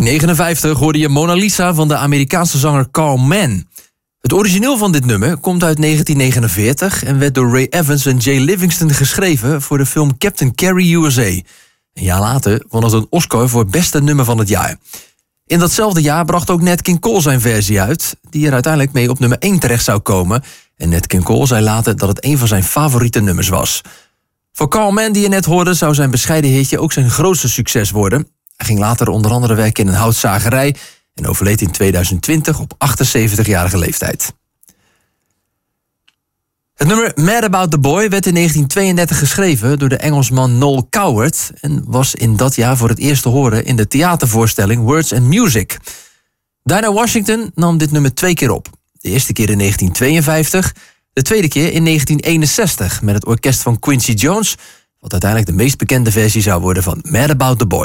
1959 hoorde je Mona Lisa van de Amerikaanse zanger Carl Mann. Het origineel van dit nummer komt uit 1949 en werd door Ray Evans en Jay Livingston geschreven voor de film Captain Carey USA. Een jaar later won het een Oscar voor het beste nummer van het jaar. In datzelfde jaar bracht ook Nat King Cole zijn versie uit, die er uiteindelijk mee op nummer 1 terecht zou komen. En Nat King Cole zei later dat het een van zijn favoriete nummers was. Voor Carl Mann, die je net hoorde, zou zijn bescheiden hitje ook zijn grootste succes worden. Hij ging later onder andere werken in een houtzagerij en overleed in 2020 op 78-jarige leeftijd. Het nummer Mad About the Boy werd in 1932 geschreven door de Engelsman Noel Coward en was in dat jaar voor het eerst te horen in de theatervoorstelling Words and Music. Dinah Washington nam dit nummer 2 keer op. De eerste keer in 1952, de tweede keer in 1961 met het orkest van Quincy Jones, wat uiteindelijk de meest bekende versie zou worden van Mad About the Boy.